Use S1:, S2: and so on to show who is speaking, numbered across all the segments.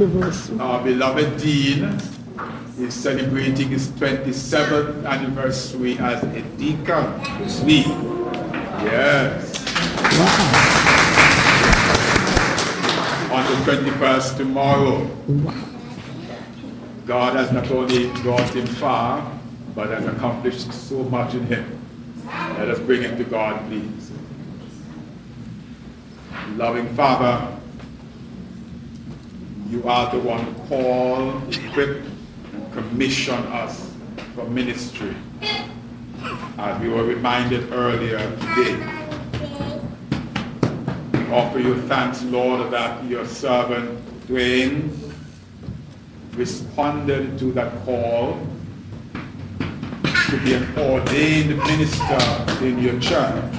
S1: anniversary.
S2: Our beloved Dean is celebrating his 27th anniversary as a deacon this week. Yes. Wow. On the 21st tomorrow.
S1: Wow.
S2: God has not only brought him far, but has accomplished so much in him. Let us bring him to God, please. Loving Father, you are the one who called, equipped, and commissioned us for ministry. As we were reminded earlier today, we offer you thanks, Lord, that your servant Dwayne responded to that call to be an ordained minister in your church.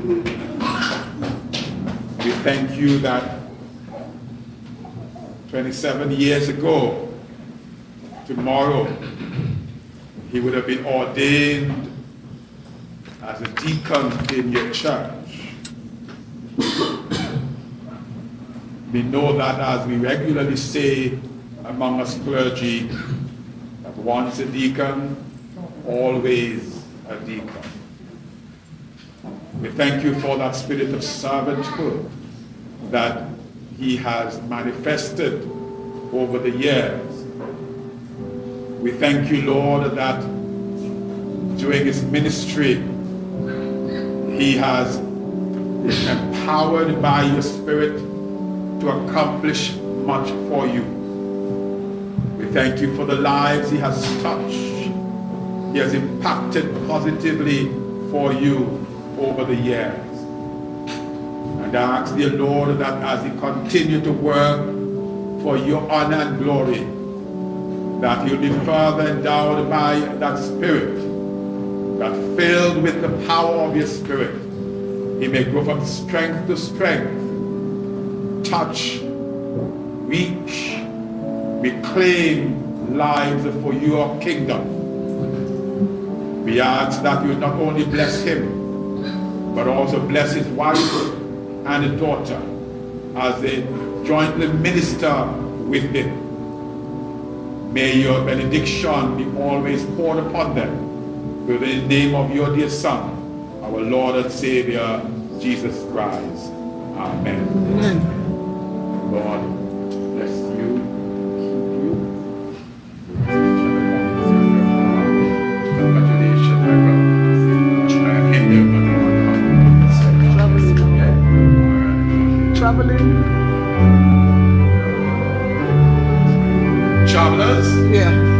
S2: We thank you that 27 years ago, tomorrow, he would have been ordained as a deacon in your church. We know that, as we regularly say among us clergy, that once a deacon, always a deacon. We thank you for that spirit of servanthood that he has manifested over the years. We thank you, Lord, that during his ministry, he has been empowered by your spirit to accomplish much for you. We thank you for the lives he has touched. He has impacted positively for you over the years. And I ask, dear Lord, that as he continue to work for your honor and glory, that he'll be further endowed by that spirit, that filled with the power of your spirit, he may grow from strength to strength, touch, reach, reclaim lives for your kingdom. We ask that you not only bless him, but also bless his wife and his daughter as they jointly minister with him. May your benediction be always poured upon them. In the name of your dear Son, our Lord and Savior, Jesus Christ. Amen.
S1: Amen.
S2: Lord, bless you, keep you. Congratulations, my brother.
S1: Traveling.
S2: Travelers?
S1: Yeah.